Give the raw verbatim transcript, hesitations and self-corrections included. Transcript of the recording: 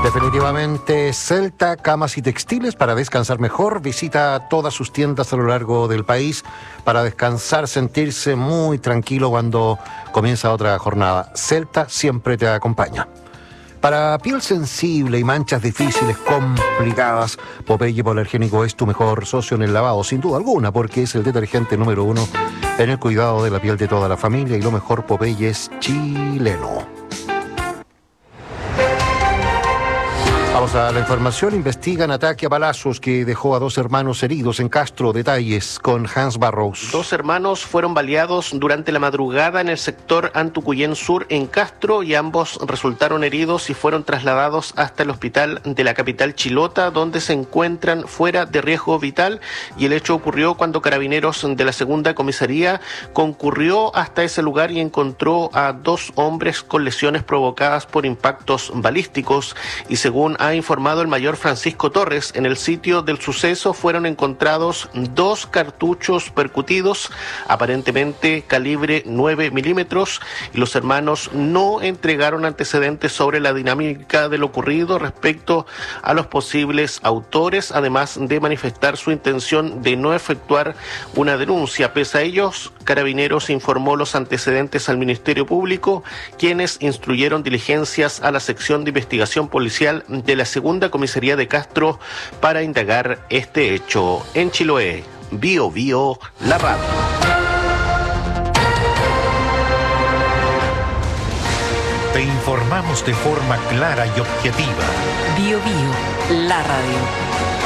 Definitivamente, Celta, camas y textiles para descansar mejor. Visita todas sus tiendas a lo largo del país para descansar, sentirse muy tranquilo cuando comienza otra jornada. Celta siempre te acompaña. Para piel sensible y manchas difíciles, complicadas, Popeye Polargénico es tu mejor socio en el lavado, sin duda alguna, porque es el detergente número uno en el cuidado de la piel de toda la familia, y lo mejor, Popeye es chileno. Vamos a la información. Investigan ataque a balazos que dejó a dos hermanos heridos en Castro. Detalles con Hans Barrows. Dos hermanos fueron baleados durante la madrugada en el sector Antucuyén Sur en Castro, y ambos resultaron heridos y fueron trasladados hasta el hospital de la capital chilota, donde se encuentran fuera de riesgo vital. Y el hecho ocurrió cuando Carabineros de la segunda comisaría concurrió hasta ese lugar y encontró a dos hombres con lesiones provocadas por impactos balísticos. Y según ha informado el mayor Francisco Torres, en el sitio del suceso fueron encontrados dos cartuchos percutidos, aparentemente calibre nueve milímetros, y los hermanos no entregaron antecedentes sobre la dinámica de lo ocurrido respecto a los posibles autores, además de manifestar su intención de no efectuar una denuncia. Pese a ellos, Carabineros informó los antecedentes al Ministerio Público, quienes instruyeron diligencias a la sección de investigación policial de la segunda comisaría de Castro para indagar este hecho. En Chiloé, Bio Bio, la radio. Te informamos de forma clara y objetiva. Bio Bio, la radio.